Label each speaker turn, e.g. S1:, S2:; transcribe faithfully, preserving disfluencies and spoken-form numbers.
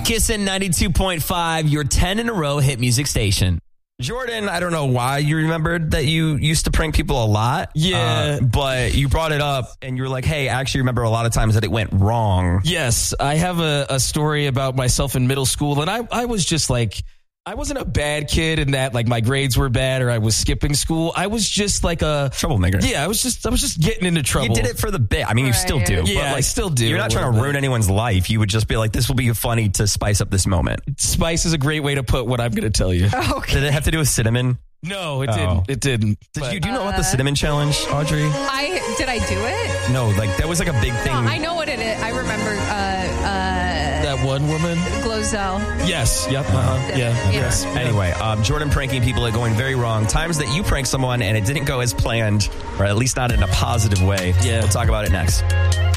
S1: Kissin' ninety-two point five, your ten in a row hit music station. Jordan, I don't know why you remembered that you used to prank people a lot.
S2: Yeah.
S1: Uh, but you brought it up and you were like, hey, I actually remember a lot of times that it went wrong.
S2: Yes, I have a, a story about myself in middle school, and I, I was just like, I wasn't a bad kid in that like my grades were bad or I was skipping school. I was just like a
S1: troublemaker.
S2: Yeah, I was just I was just getting into trouble.
S1: You did it for the bit. I mean, you
S3: Right.
S1: still do.
S2: Yeah,
S1: but like,
S2: I still do.
S1: You're not trying to ruin anyone's life. You would just be like, this will be funny to spice up this moment.
S2: Spice is a great way to put what I'm going to tell you.
S3: Okay.
S1: Did it have to do with cinnamon?
S2: No, it
S1: Oh.
S2: didn't. It didn't.
S1: Did
S2: But-
S1: you do you know about the cinnamon challenge, Audrey?
S3: I did I do it?
S1: No, like that was like a big thing.
S3: No, I know what it is. I remember uh,
S2: that one woman?
S3: uh, Glozell.
S2: Yes. Yep. Uh-huh. Yeah.
S3: Yeah.
S2: Yes.
S1: Anyway, um, Jordan pranking people are going very wrong. Times that you prank someone and it didn't go as planned, or at least not in a positive way.
S2: Yeah.
S1: We'll talk about it next.